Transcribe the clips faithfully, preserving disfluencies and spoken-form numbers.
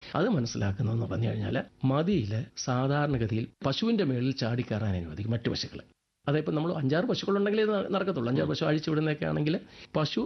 അത് മനസ്സിലാക്കുന്നതെന്ന് പറഞ്ഞു കഴിഞ്ഞാൽ മതിയിൽ സാധാരണഗതിയിൽ പശുവിൻ്റെ മേളിൽ ചാടിക്കയറാൻ അനുവദിക്കും മറ്റു പശുക്കളെ. അതായത് നമ്മൾ അഞ്ചാറ് പശുക്കളുണ്ടെങ്കിലേ ഇത് നടക്കത്തുള്ളൂ. അഞ്ചാറ് പശു അഴിച്ചു വിടുന്നതൊക്കെ ആണെങ്കിൽ പശു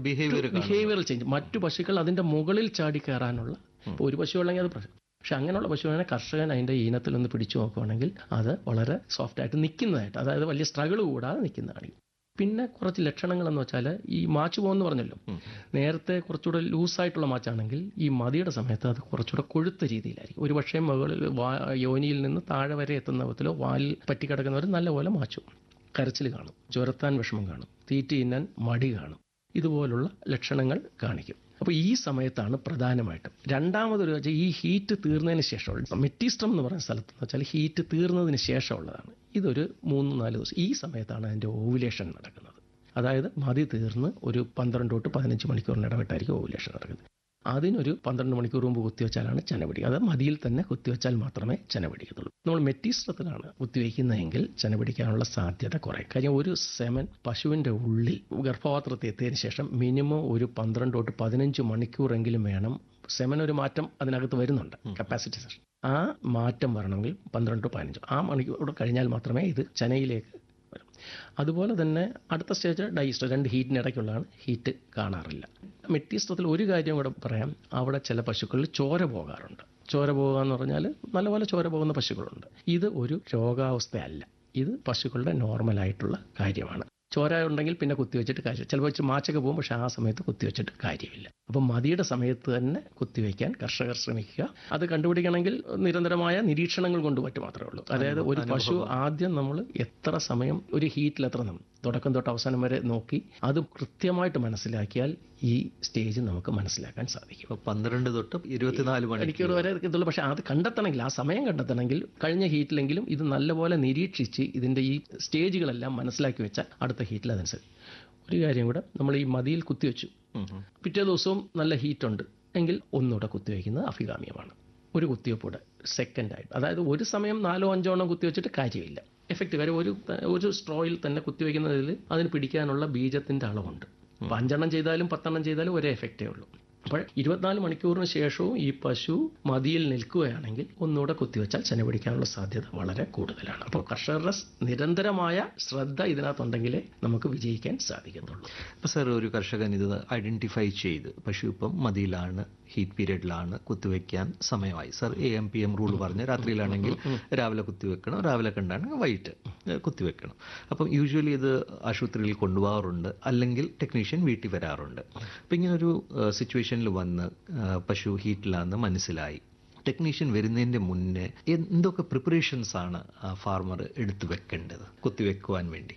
ബിഹേവിയർ ചേഞ്ച്, മറ്റു പശുക്കൾ അതിൻ്റെ മുകളിൽ ചാടി കയറാനുള്ള. ഇപ്പോൾ ഒരു പശു ഉള്ളെങ്കിൽ അത് പ്രശ്നം. പക്ഷെ അങ്ങനെയുള്ള പശുവിനെ കർഷകൻ അതിൻ്റെ ഈനത്തിലൊന്ന് പിടിച്ചു നോക്കുകയാണെങ്കിൽ അത് വളരെ സോഫ്റ്റായിട്ട് നിൽക്കുന്നതായിട്ട്, അതായത് വലിയ സ്ട്രഗിൾ കൂടാതെ നിൽക്കുന്നതാണ്. പിന്നെ കുറച്ച് ലക്ഷണങ്ങളെന്ന് വെച്ചാൽ ഈ മാച്ച് പോകുമെന്ന് പറഞ്ഞല്ലോ, നേരത്തെ കുറച്ചുകൂടെ ലൂസായിട്ടുള്ള മാച്ചാണെങ്കിൽ ഈ മതിയുടെ സമയത്ത് അത് കുറച്ചുകൂടെ കൊഴുത്ത രീതിയിലായിരിക്കും. ഒരു പക്ഷേ മുകളിൽ വാ യോനിയിൽ നിന്ന് താഴെ വരെ എത്തുന്ന വിധത്തിലോ വാലിൽ പറ്റിക്കിടക്കുന്നവർ നല്ലപോലെ മാച്ചു, കരച്ചിൽ കാണും, ചുരത്താൻ വിഷമം കാണും, തീറ്റി തിന്നാൻ മടി കാണും, ഇതുപോലുള്ള ലക്ഷണങ്ങൾ കാണിക്കും. അപ്പോൾ ഈ സമയത്താണ് പ്രധാനമായിട്ടും. രണ്ടാമതൊരു വെച്ചാൽ ഈ ഹീറ്റ് തീർന്നതിന് ശേഷമുള്ള മെറ്റിസ്ട്രം എന്ന് പറയുന്ന സ്ഥലത്ത് എന്ന് വെച്ചാൽ ഹീറ്റ് തീർന്നതിന് ശേഷമുള്ളതാണ്. ഇതൊരു മൂന്ന് നാല് ദിവസം ഈ സമയത്താണ് അതിൻ്റെ ഓവുലേഷൻ നടക്കുന്നത്. അതായത് മതി തീർന്ന് ഒരു പന്ത്രണ്ട് തൊട്ട് പതിനഞ്ച് മണിക്കൂറിന് ഇടവിട്ടായിരിക്കും ഓവുലേഷൻ നടക്കുന്നത്. അതിനൊരു പന്ത്രണ്ട് മണിക്കൂർ മുമ്പ് കുത്തിവെച്ചാലാണ് ചെന പിടിക്കുക. അത് മതിയിൽ തന്നെ കുത്തിവെച്ചാൽ മാത്രമേ ചെന പിടിക്കത്തുള്ളൂ. നമ്മൾ മെറ്റിസ്ട്രത്തിലാണ് കുത്തിവെക്കുന്നതെങ്കിൽ ചെന പിടിക്കാനുള്ള സാധ്യത കുറയും. കാര്യം ഒരു സെമൻ പശുവിൻ്റെ ഉള്ളിൽ ഗർഭപാത്രത്തിൽ എത്തിയതിന് ശേഷം മിനിമം ഒരു പന്ത്രണ്ട് തൊട്ട് പതിനഞ്ച് മണിക്കൂറെങ്കിലും വേണം. സെമൻ ഒരു മാറ്റം അതിനകത്ത് വരുന്നുണ്ട്, കപ്പാസിറ്റി സെഷൻ. ആ മാറ്റം വരണമെങ്കിൽ പന്ത്രണ്ട് ടു പതിനഞ്ച് ആ മണിക്കൂർ കഴിഞ്ഞാൽ മാത്രമേ ഇത് ചെനയിലേക്ക് വരും. അതുപോലെ തന്നെ അടുത്ത സ്റ്റേജ് ഡൈസ്റ്റർ, രണ്ട് ഹീറ്റിനിടയ്ക്കുള്ളതാണ്. ഹീറ്റ് കാണാറില്ല. മെറ്റിസ്ട്രത്തിൽ ഒരു കാര്യം കൂടെ പറയാം, അവിടെ ചില പശുക്കളിൽ ചോര പോകാറുണ്ട്. ചോര പോകുക എന്ന് പറഞ്ഞാൽ നല്ലപോലെ ചോര പോകുന്ന പശുക്കളുണ്ട്. ഇത് ഒരു രോഗാവസ്ഥയല്ല, ഇത് പശുക്കളുടെ നോർമലായിട്ടുള്ള കാര്യമാണ്. ചോര ഉണ്ടെങ്കിൽ പിന്നെ കുത്തിവെച്ചിട്ട് കാര്യം, ചിലപ്പോൾ വെച്ച് മാച്ചൊക്കെ പോകും, പക്ഷേ ആ സമയത്ത് കുത്തിവെച്ചിട്ട് കാര്യമില്ല. അപ്പം മതിയുടെ സമയത്ത് തന്നെ കുത്തിവെക്കാൻ കർഷകർ ശ്രമിക്കുക. അത് കണ്ടുപിടിക്കണമെങ്കിൽ നിരന്തരമായ നിരീക്ഷണങ്ങൾ കൊണ്ട് പറ്റും മാത്രമേ ഉള്ളൂ. അതായത് ഒരു പശു ആദ്യം നമ്മൾ എത്ര സമയം ഒരു ഹീറ്റിൽ എത്ര നമ്മൾ തുടക്കം തൊട്ട് അവസാനം വരെ നോക്കി അത് കൃത്യമായിട്ട് മനസ്സിലാക്കിയാൽ ഈ സ്റ്റേജ് നമുക്ക് മനസ്സിലാക്കാൻ സാധിക്കും. പന്ത്രണ്ട് തൊട്ട് ഇരുപത്തിനാല് മണിക്കൂർ വരെ ഇതുള്ളൂ. പക്ഷേ അത് കണ്ടെത്തണമെങ്കിൽ, ആ സമയം കണ്ടെത്തണമെങ്കിൽ കഴിഞ്ഞ ഹീറ്റിലെങ്കിലും ഇത് നല്ലപോലെ നിരീക്ഷിച്ച് ഇതിൻ്റെ ഈ സ്റ്റേജുകളെല്ലാം മനസ്സിലാക്കി വെച്ചാൽ അടുത്ത ഹീറ്റിൽ അതനുസരിച്ച്. ഒരു കാര്യം കൂടെ, നമ്മൾ ഈ മതിയിൽ കുത്തിവെച്ചു, പിറ്റേ ദിവസവും നല്ല ഹീറ്റുണ്ട് എങ്കിൽ ഒന്നുകൂടെ കുത്തിവെക്കുന്നത് അഭികാമ്യമാണ്. ഒരു കുത്തിവെപ്പൂടെ സെക്കൻഡായിട്ട്, അതായത് ഒരു സമയം നാലോ അഞ്ചോ എണ്ണം കുത്തിവെച്ചിട്ട് കാര്യമില്ല. എഫക്റ്റ് കാര്യം ഒരു ഒരു സ്ട്രോയിൽ തന്നെ കുത്തിവെക്കുന്നതിൽ അതിന് പിടിക്കാനുള്ള ബീജത്തിൻ്റെ അളവുണ്ട്. അപ്പം അഞ്ചെണ്ണം ചെയ്താലും പത്തെണ്ണം ചെയ്താലും ഒരേ എഫക്റ്റേ ഉള്ളൂ. അപ്പോൾ ഇരുപത്തിനാല് മണിക്കൂറിന് ശേഷവും ഈ പശു മതിയിൽ നിൽക്കുകയാണെങ്കിൽ ഒന്നുകൂടെ കുത്തിവെച്ചാൽ ചെന പിടിക്കാനുള്ള സാധ്യത വളരെ കൂടുതലാണ്. അപ്പോൾ കർഷകരുടെ നിരന്തരമായ ശ്രദ്ധ ഇതിനകത്തുണ്ടെങ്കിലേ നമുക്ക് വിജയിക്കാൻ സാധിക്കത്തുള്ളൂ. അപ്പോൾ സാർ, ഒരു കർഷകൻ ഇത് ഐഡൻറ്റിഫൈ ചെയ്ത് പശു ഇപ്പം മതിയിലാണ്, ഹീറ്റ് പീരീഡിലാണ്, കുത്തിവെക്കാൻ സമയമായി. Sir A M P M rule പറഞ്ഞ് രാത്രിയിലാണെങ്കിൽ രാവിലെ കുത്തിവെക്കണം, രാവിലെ കണ്ടാണെങ്കിൽ വൈകിട്ട് കുത്തിവെക്കണം. അപ്പം യൂഷ്വലി ഇത് ആശുപത്രിയിൽ കൊണ്ടുപോകാറുണ്ട്, അല്ലെങ്കിൽ ടെക്നീഷ്യൻ വീട്ടിൽ വരാറുണ്ട്. അപ്പം ഇങ്ങനൊരു സിറ്റുവേഷനിൽ വന്ന് പശു ഹീറ്റിലാണെന്ന് മനസ്സിലായി, ടെക്നീഷ്യൻ വരുന്നതിൻ്റെ മുന്നേ എന്തൊക്കെ പ്രിപ്പറേഷൻസ് ആണ് ഫാർമർ എടുത്തു വെക്കേണ്ടത് കുത്തിവെക്കുവാൻ വേണ്ടി?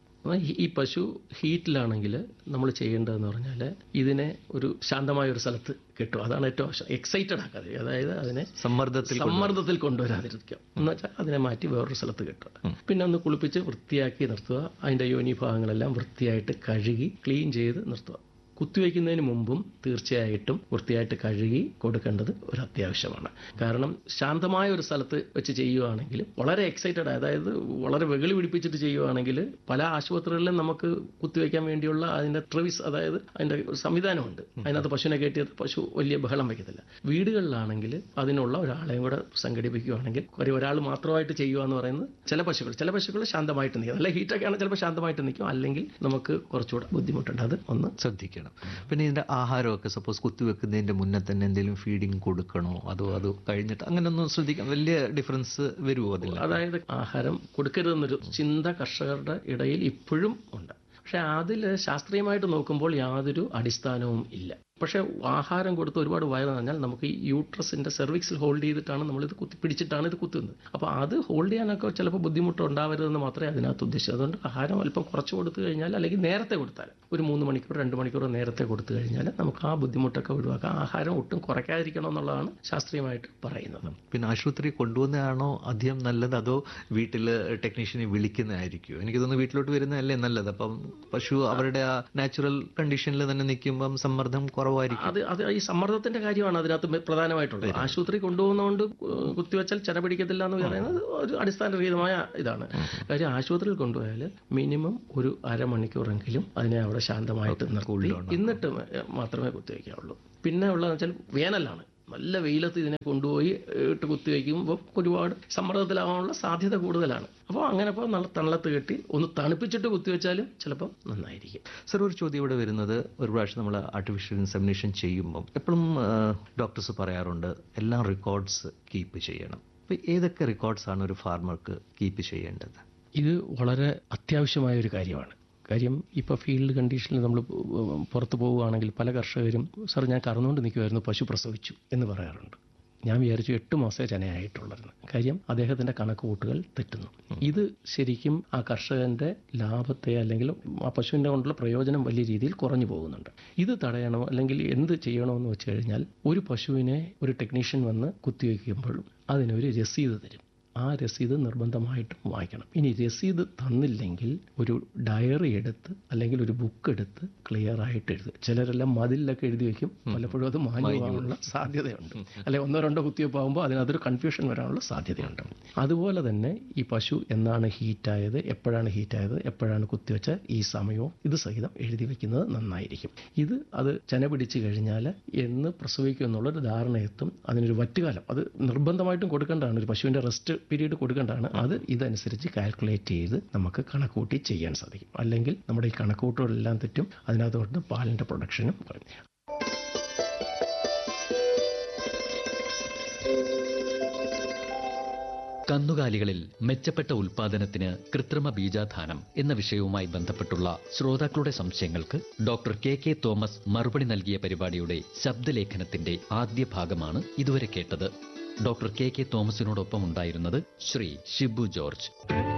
ഈ പശു ഹീറ്റിലാണെങ്കിൽ നമ്മൾ ചെയ്യേണ്ടതെന്ന് പറഞ്ഞാൽ ഇതിനെ ഒരു ശാന്തമായ ഒരു സ്ഥലത്ത് കെട്ടും. അതാണ് ഏറ്റവും എക്സൈറ്റഡ് ആക്കാതെ, അതായത് അതിനെ സമ്മർദ്ദത്തിൽ സമ്മർദ്ദത്തിൽ കൊണ്ടുവരാതിരിക്കുക. എന്ന് വെച്ചാൽ അതിനെ മാറ്റി വേറൊരു സ്ഥലത്ത് കെട്ടുക. പിന്നെ ഒന്ന് കുളിപ്പിച്ച് വൃത്തിയാക്കി നിർത്തുക. അതിൻ്റെ യോനി ഭാഗങ്ങളെല്ലാം വൃത്തിയായിട്ട് കഴുകി ക്ലീൻ ചെയ്ത് നിർത്തുക. കുത്തിവയ്ക്കുന്നതിന് മുമ്പും തീർച്ചയായിട്ടും വൃത്തിയായിട്ട് കഴുകി കൊടുക്കേണ്ടത് ഒരു അത്യാവശ്യമാണ്. കാരണം ശാന്തമായ ഒരു സ്ഥലത്ത് വെച്ച് ചെയ്യുകയാണെങ്കിൽ വളരെ എക്സൈറ്റഡ്, അതായത് വളരെ വെകളി പിടിപ്പിച്ചിട്ട് ചെയ്യുകയാണെങ്കിൽ പല ആശുപത്രികളിലും നമുക്ക് കുത്തിവയ്ക്കാൻ വേണ്ടിയുള്ള അതിൻ്റെ ട്രിവിസ്, അതായത് അതിൻ്റെ സംവിധാനമുണ്ട്. അതിനകത്ത് പശുവിനെ കയറ്റിയത് പശു വലിയ ബഹളം വയ്ക്കത്തില്ല. വീടുകളിലാണെങ്കിൽ അതിനുള്ള ഒരാളെയും കൂടെ സംഘടിപ്പിക്കുകയാണെങ്കിൽ, ഒരാൾ മാത്രമായിട്ട് ചെയ്യുക എന്ന് പറയുന്നത് ചില പശുക്കൾ ചില പശുക്കൾ ശാന്തമായിട്ട് നിൽക്കും. നല്ല ഹീറ്റൊക്കെയാണ് ചിലപ്പോൾ ശാന്തമായിട്ട് നിൽക്കും, അല്ലെങ്കിൽ നമുക്ക് കുറച്ചുകൂടെ ബുദ്ധിമുട്ടുണ്ട്. അത് ഒന്ന് ശ്രദ്ധിക്കണം. പിന്നെ ഇതിൻ്റെ ആഹാരമൊക്കെ സപ്പോസ് കുത്തിവെക്കുന്നതിൻ്റെ മുന്നേ തന്നെ എന്തെങ്കിലും ഫീഡിങ് കൊടുക്കണോ, അതോ അത് കഴിഞ്ഞിട്ട് അങ്ങനെയൊന്നും ശ്രദ്ധിക്കാം? വലിയ ഡിഫറൻസ് വരുമോ അതിൽ? അതായത് ആഹാരം കൊടുക്കരുതെന്നൊരു ചിന്ത കർഷകരുടെ ഇടയിൽ ഇപ്പോഴും ഉണ്ട്. പക്ഷെ അതിൽ ശാസ്ത്രീയമായിട്ട് നോക്കുമ്പോൾ യാതൊരു അടിസ്ഥാനവും ഇല്ല. പക്ഷേ ആഹാരം കൊടുത്ത് ഒരുപാട് വയറ് പറഞ്ഞാൽ നമുക്ക് ഈ യൂട്രസിൻ്റെ സെർവിക്സിൽ ഹോൾഡ് ചെയ്തിട്ടാണ് നമ്മളിത് കുത്തി പിടിച്ചിട്ടാണ് ഇത് കുത്തുന്നത്. അപ്പോൾ അത് ഹോൾഡ് ചെയ്യാനൊക്കെ ചിലപ്പോൾ ബുദ്ധിമുട്ട് ഉണ്ടാവരുതെന്ന് മാത്രമേ അതിനകത്ത് ഉദ്ദേശിച്ചത്. അതുകൊണ്ട് ആഹാരം അല്പം കുറച്ച് കൊടുത്തു കഴിഞ്ഞാൽ, അല്ലെങ്കിൽ നേരത്തെ കൊടുത്താൽ ഒരു മൂന്ന് മണിക്കൂർ രണ്ട് മണിക്കൂർ നേരത്തെ കൊടുത്തു കഴിഞ്ഞാൽ നമുക്ക് ആ ബുദ്ധിമുട്ടൊക്കെ ഒഴിവാക്കാം. ആഹാരം ഒട്ടും കുറയ്ക്കാതിരിക്കണം എന്നുള്ളതാണ് ശാസ്ത്രീയമായിട്ട് പറയുന്നത്. പിന്നെ ആശുപത്രി കൊണ്ടുവന്നതാണോ അധികം നല്ലത്, അതോ വീട്ടിൽ ടെക്നീഷ്യനെ വിളിക്കുന്നതായിരിക്കുമോ? എനിക്ക് തോന്നുന്നു വീട്ടിലോട്ട് വരുന്നതല്ലേ നല്ലത്. അപ്പം പശു അവരുടെ ആ നാച്ചുറൽ കണ്ടീഷനിൽ തന്നെ നിൽക്കുമ്പം സമ്മർദ്ദം അത് അത് ഈ സമ്മർദ്ദത്തിന്റെ കാര്യമാണ് അതിനകത്ത് പ്രധാനമായിട്ടുള്ളത്. ആശുപത്രി കൊണ്ടുപോകുന്നതുകൊണ്ട് കുത്തിവെച്ചാൽ ചെന പിടിക്കത്തില്ല എന്ന് പറയുന്നത് ഒരു അടിസ്ഥാനരഹിതമായ ഇതാണ്. കാര്യം ആശുപത്രിയിൽ കൊണ്ടുപോയാൽ മിനിമം ഒരു അരമണിക്കൂറെങ്കിലും അതിനെ അവിടെ ശാന്തമായിട്ട് നിർത്തി എന്നിട്ട് മാത്രമേ കുത്തിവെക്കാവുള്ളൂ. പിന്നെ ഉള്ളതെന്ന് വെച്ചാൽ വേനലാണ്. നല്ല വെയിലത്ത് ഇതിനെ കൊണ്ടുപോയി ഇട്ട് കുത്തിവെക്കുമ്പോൾ ഒരുപാട് സമ്മർദ്ദത്തിലാവാനുള്ള സാധ്യത കൂടുതലാണ്. അപ്പോൾ അങ്ങനെ ഇപ്പോൾ നല്ല തണലത്ത് കെട്ടി ഒന്ന് തണുപ്പിച്ചിട്ട് കുത്തിവെച്ചാലും ചിലപ്പം നന്നായിരിക്കും. സർ, ഒരു ചോദ്യം ഇവിടെ വരുന്നത്, ഒരു പ്രാവശ്യം നമ്മൾ ആർട്ടിഫിഷ്യൽ ഇൻസെമിനേഷൻ ചെയ്യുമ്പം എപ്പോഴും ഡോക്ടേഴ്സ് പറയാറുണ്ട് എല്ലാം റെക്കോർഡ്സ് കീപ്പ് ചെയ്യണം. അപ്പോൾ ഏതൊക്കെ റെക്കോർഡ്സ് ആണ് ഒരു ഫാർമർക്ക് കീപ്പ് ചെയ്യേണ്ടത്? ഇത് വളരെ അത്യാവശ്യമായ ഒരു കാര്യമാണ്. കാര്യം ഇപ്പോൾ ഫീൽഡ് കണ്ടീഷനിൽ നമ്മൾ പുറത്ത് പോവുകയാണെങ്കിൽ പല കർഷകരും സാർ ഞാൻ കറന്നുകൊണ്ട് നിൽക്കുമായിരുന്നു, പശു പ്രസവിച്ചു എന്ന് പറയാറുണ്ട്. ഞാൻ വിചാരിച്ചു എട്ട് മാസമേ ചനയായിട്ടുള്ളായിരുന്നു. കാര്യം അദ്ദേഹത്തിൻ്റെ കണക്കുകൂട്ടുകൾ തെറ്റുന്നു. ഇത് ശരിക്കും ആ കർഷകൻ്റെ ലാഭത്തെ അല്ലെങ്കിൽ ആ പശുവിൻ്റെ കൊണ്ടുള്ള പ്രയോജനം വലിയ രീതിയിൽ കുറഞ്ഞു പോകുന്നുണ്ട്. ഇത് തടയണോ അല്ലെങ്കിൽ എന്ത് ചെയ്യണമെന്ന് വെച്ച് കഴിഞ്ഞാൽ, ഒരു പശുവിനെ ഒരു ടെക്നീഷ്യൻ വന്ന് കുത്തിവെക്കുമ്പോഴും അതിനൊരു രസീത് തരും. ആ രസീത് നിർബന്ധമായിട്ടും വായിക്കണം. ഇനി രസീത് തന്നില്ലെങ്കിൽ ഒരു ഡയറി എടുത്ത് അല്ലെങ്കിൽ ഒരു ബുക്ക് എടുത്ത് ക്ലിയർ ആയിട്ട് എഴുതുക. ചിലരെല്ലാം മതിലൊക്കെ എഴുതി വയ്ക്കും, പലപ്പോഴും അത് മാഞ്ഞു പോകാനുള്ള സാധ്യതയുണ്ട്. അല്ലെങ്കിൽ ഒന്നോ രണ്ടോ കുത്തിവെപ്പാകുമ്പോൾ അതിനകത്തൊരു കൺഫ്യൂഷൻ വരാനുള്ള സാധ്യതയുണ്ട്. അതുപോലെ തന്നെ ഈ പശു എന്നാണ് ഹീറ്റായത്, എപ്പോഴാണ് ഹീറ്റായത്, എപ്പോഴാണ് കുത്തിവെച്ച ഈ സമയവും ഇത് സഹിതം എഴുതി വയ്ക്കുന്നത് നന്നായിരിക്കും. ഇത് അത് ചന പിടിച്ചു കഴിഞ്ഞാൽ എന്ന് പ്രസവിക്കും എന്നുള്ളൊരു ധാരണയെത്തും. അതിനൊരു വറ്റുകാലം അത് നിർബന്ധമായിട്ടും കൊടുക്കേണ്ടതാണ്. ഒരു പശുവിൻ്റെ റെസ്റ്റ് പീരീഡ് കൊടുക്കേണ്ടതാണ്. അത് ഇതനുസരിച്ച് കാൽക്കുലേറ്റ് ചെയ്ത് നമുക്ക് കണക്കൂട്ടി ചെയ്യാൻ സാധിക്കും. അല്ലെങ്കിൽ നമ്മുടെ ഈ കണക്കൂട്ടുകളെല്ലാം തെറ്റും, അതിനകത്തോട്ട് പാലിൻ്റെ പ്രൊഡക്ഷനും കുറയും. കന്നുകാലികളിൽ മെച്ചപ്പെട്ട ഉൽപാദനത്തിന് കൃത്രിമ ബീജാധാനം എന്ന വിഷയവുമായി ബന്ധപ്പെട്ടുള്ള ശ്രോതാക്കളുടെ സംശയങ്ങൾക്ക് ഡോക്ടർ കെ കെ തോമസ് മറുപടി നൽകിയ പരിപാടിയുടെ ശബ്ദലേഖനത്തിന്റെ ആദ്യ ഭാഗമാണ് ഇതുവരെ കേട്ടത്. ഡോക്ടർ കെ കെ തോമസിനോടൊപ്പം ഉണ്ടായിരുന്നത് ശ്രീ ഷിബു ജോർജ്.